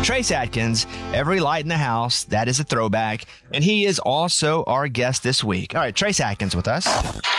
Trace Adkins, Every Light in the House, that is a throwback, and he is also our guest this week. All right, Trace Adkins with us.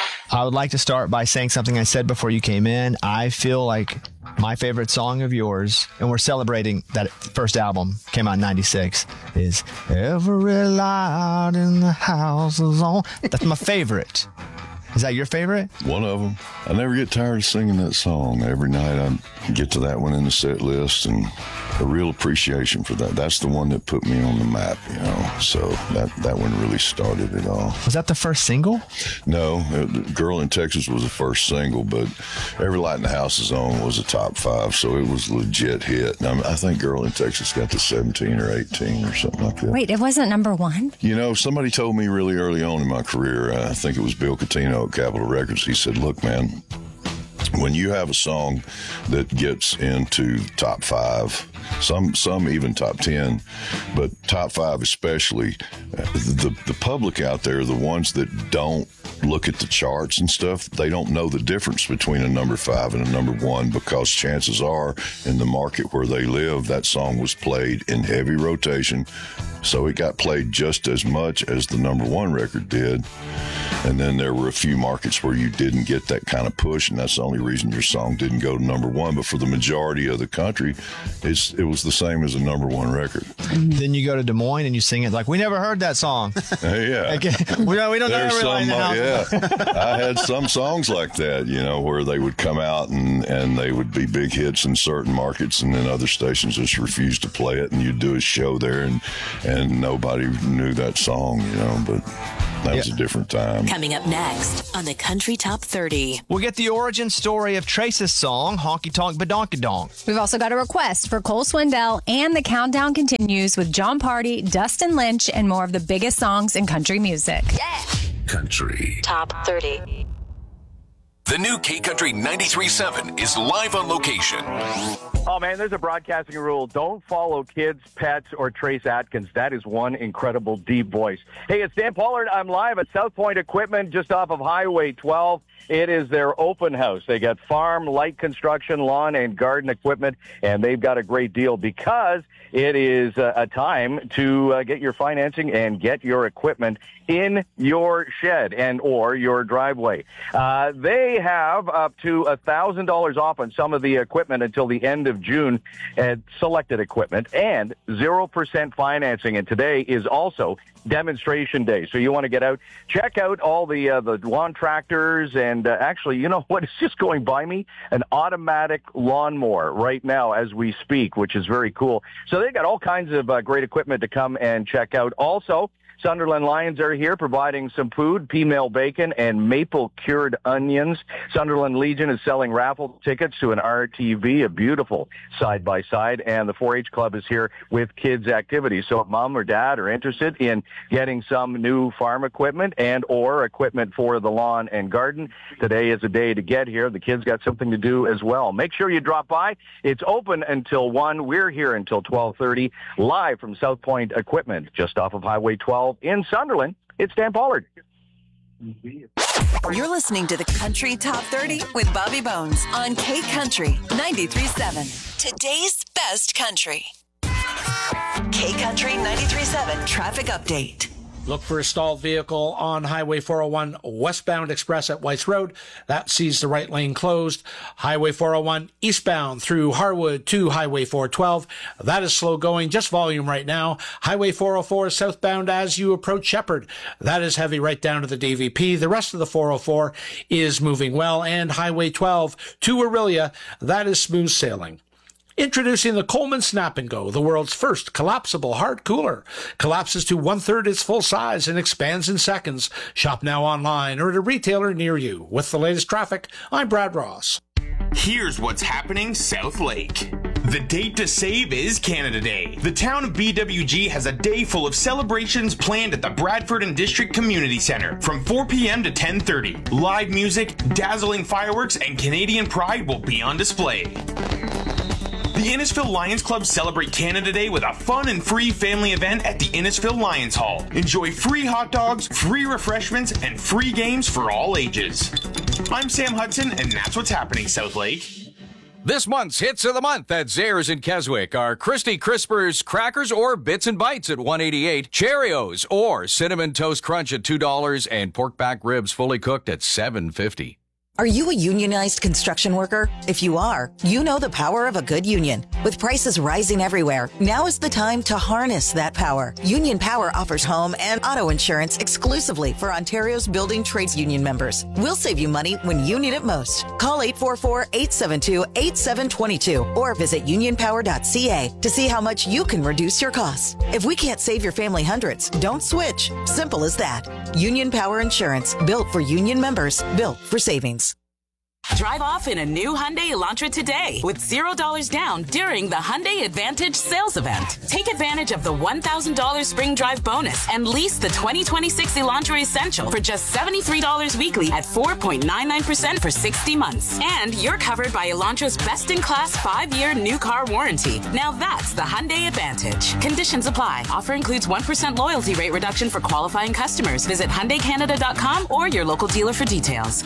I would like to start by saying something I said before you came in. I feel like my favorite song of yours, and we're celebrating that first album, came out in 96, is Every Light in the House is on. That's my favorite. Is that your favorite? One of them. I never get tired of singing that song. Every night I get to that one in the set list, and a real appreciation for that. That's the one that put me on the map, you know. So that one really started it all. Was that the first single? No, Girl in Texas was the first single, but Every Light in the House is On was a top 5, so it was a legit hit. And I think Girl in Texas got to 17 or 18 or something like that. Wait, it wasn't number 1? You know, somebody told me really early on in my career, I think it was Bill Catino at Capitol Records, he said, look, man, when you have a song that gets into top 5, some even top 10, but top 5 especially, the public out there, the ones that don't look at the charts and stuff, they don't know the difference between a number 5 and a number 1, because chances are in the market where they live, that song was played in heavy rotation, so it got played just as much as the number 1 record did. And then there were a few markets where you didn't get that kind of push, and that's the only reason your song didn't go to number 1. But for the majority of the country, it was the same as a number 1 record. Then you go to Des Moines and you sing it like, we never heard that song. Yeah. Okay. We don't know Every Light in the House. Yeah. I had some songs like that, you know, where they would come out and they would be big hits in certain markets, and then other stations just refused to play it, and you'd do a show there and nobody knew that song, you know, but that was a different time. Coming up next on the Country Top 30. We'll get the origin story of Trace's song, Honky Tonk Badonka Donk. We've also got a request for Cole Swindell, and the countdown continues with John Party, Dustin Lynch, and more of the biggest songs in country music. Yeah. Country Top 30. The new K-Country 93.7 is live on location. Oh, man, there's a broadcasting rule. Don't follow kids, pets, or Trace Adkins. That is one incredible deep voice. Hey, it's Dan Pollard. I'm live at South Point Equipment just off of Highway 12. It is their open house. They got farm, light construction, lawn, and garden equipment, and they've got a great deal because it is a time to get your financing and get your equipment in your shed and or your driveway. They have up to $1,000 off on some of the equipment until the end of June at selected equipment, and 0% financing. And today is also demonstration day. So you want to get out, check out all the lawn tractors, and actually, you know what, it's just going by me, an automatic lawnmower right now as we speak, which is very cool. So they've got all kinds of great equipment to come and check out. Also, Sunderland Lions are here providing some food, pea-meal bacon, and maple-cured onions. Sunderland Legion is selling raffle tickets to an RTV, a beautiful side-by-side, and the 4-H Club is here with kids' activities. So if mom or dad are interested in getting some new farm equipment and or equipment for the lawn and garden, today is a day to get here. The kids got something to do as well. Make sure you drop by. It's open until 1. We're here until 12:30, live from South Point Equipment, just off of Highway 12. In Sunderland, it's Dan Pollard. You're listening to the Country Top 30 with Bobby Bones on K-Country 93.7. Today's best country. K-Country 93.7 traffic update. Look for a stalled vehicle on Highway 401 westbound express at Whites Road. That sees the right lane closed. Highway 401 eastbound through Harwood to Highway 412. That is slow going, just volume right now. Highway 404 southbound as you approach Shepherd. That is heavy right down to the DVP. The rest of the 404 is moving well. And Highway 12 to Orillia, that is smooth sailing. Introducing the Coleman Snap & Go, the world's first collapsible hard cooler. Collapses to 1/3 its full size and expands in seconds. Shop now online or at a retailer near you. With the latest traffic, I'm Brad Ross. Here's what's happening South Lake. The date to save is Canada Day. The town of BWG has a day full of celebrations planned at the Bradford and District Community Centre from 4 p.m. to 10:30. Live music, dazzling fireworks, and Canadian pride will be on display. The Innisfil Lions Club celebrate Canada Day with a fun and free family event at the Innisfil Lions Hall. Enjoy free hot dogs, free refreshments, and free games for all ages. I'm Sam Hudson, and that's what's happening, South Lake. This month's Hits of the Month at Zares in Keswick are Christy Crispers Crackers or Bits and Bites at $1.88, Cheerios or Cinnamon Toast Crunch at $2, and pork back ribs fully cooked at $7.50. Are you a unionized construction worker? If you are, you know the power of a good union. With prices rising everywhere, now is the time to harness that power. Union Power offers home and auto insurance exclusively for Ontario's building trades union members. We'll save you money when you need it most. Call 844-872-8722 or visit unionpower.ca to see how much you can reduce your costs. If we can't save your family hundreds, don't switch. Simple as that. Union Power Insurance, built for union members, built for savings. Drive off in a new Hyundai Elantra today with $0 down during the Hyundai Advantage sales event. Take advantage of the $1,000 spring drive bonus and lease the 2026 Elantra Essential for just $73 weekly at 4.99% for 60 months. And you're covered by Elantra's best-in-class 5-year new car warranty. Now that's the Hyundai Advantage. Conditions apply. Offer includes 1% loyalty rate reduction for qualifying customers. Visit HyundaiCanada.com or your local dealer for details.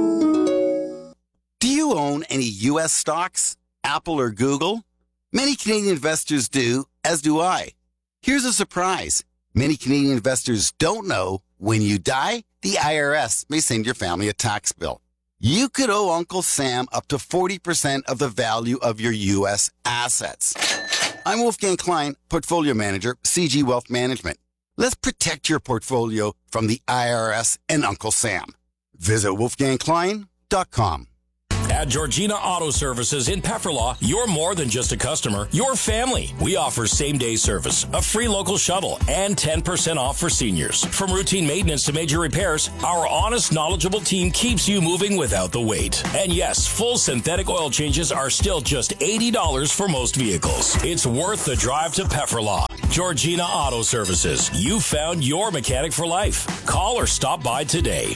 Do you own any U.S. stocks? Apple or Google? Many Canadian investors do, as do I. Here's a surprise. Many Canadian investors don't know when you die, the IRS may send your family a tax bill. You could owe Uncle Sam up to 40% of the value of your U.S. assets. I'm Wolfgang Klein, Portfolio Manager, CG Wealth Management. Let's protect your portfolio from the IRS and Uncle Sam. Visit wolfgangklein.com. At Georgina Auto Services in Pefferlaw, you're more than just a customer, you're family. We offer same-day service, a free local shuttle, and 10% off for seniors. From routine maintenance to major repairs, our honest, knowledgeable team keeps you moving without the wait. And yes, full synthetic oil changes are still just $80 for most vehicles. It's worth the drive to Pefferlaw. Georgina Auto Services. You found your mechanic for life. Call or stop by today.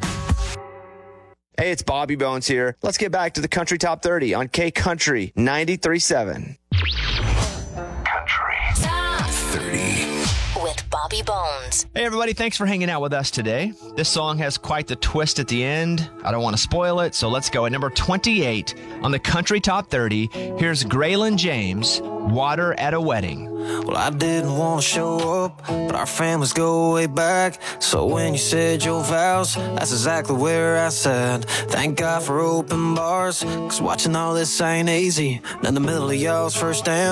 Hey, it's Bobby Bones here. Let's get back to the Country Top 30 on K Country 93.7. Country Top 30 with Bobby Bones. Hey, everybody. Thanks for hanging out with us today. This song has quite the twist at the end. I don't want to spoil it, so let's go. At number 28 on the Country Top 30, here's Graylin James, Water at a Wedding. Well, I didn't want to show up, but our families go way back. So when you said your vows, that's exactly where I said, thank God for open bars, 'cause watching all this ain't easy. And in the middle of y'all's first dance,